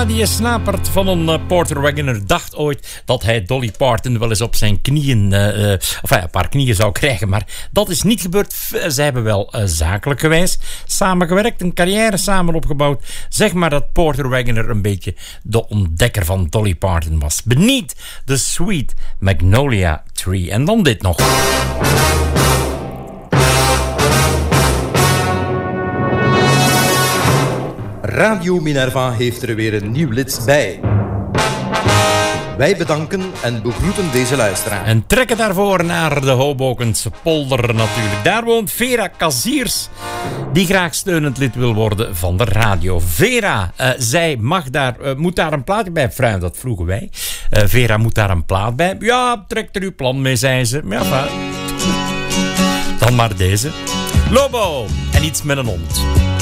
die snapert van een Porter Wagoner dacht ooit dat hij Dolly Parton wel eens op zijn knieën, een paar knieën zou krijgen. Maar dat is niet gebeurd. Ze hebben wel zakelijk gewijs samengewerkt, een carrière samen opgebouwd. Zeg maar dat Porter Wagoner een beetje de ontdekker van Dolly Parton was. Beneath the Sweet Magnolia Tree. En dan dit nog. Radio Minerva heeft er weer een nieuw lid bij. Wij bedanken en begroeten deze luisteraar. En trekken daarvoor naar de Hobokense polder natuurlijk. Daar woont Vera Kaziers, die graag steunend lid wil worden van de radio. Vera, zij moet daar een plaat bij. Fruin, dat vroegen wij. Vera moet daar een plaat bij. Ja, trek er uw plan mee, zei ze. Ja, dan maar deze. Lobo en iets met een hond.